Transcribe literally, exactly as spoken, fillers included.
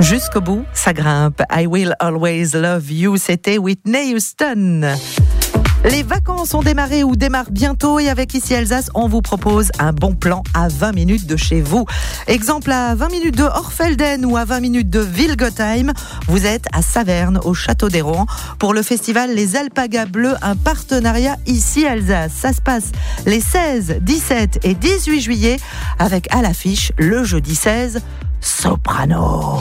Jusqu'au bout, ça grimpe. I Will Always Love You, c'était Whitney Houston. Les vacances ont démarré ou démarrent bientôt et avec Ici Alsace, on vous propose un bon plan à vingt minutes de chez vous. Exemple à vingt minutes de Orfelden ou à vingt minutes de Wilgotheim. Vous êtes à Saverne, au Château d'Hérault, pour le festival Les Alpagas Bleus, un partenariat Ici Alsace. Ça se passe les seize, dix-sept et dix-huit juillet avec à l'affiche le jeudi seize, Soprano.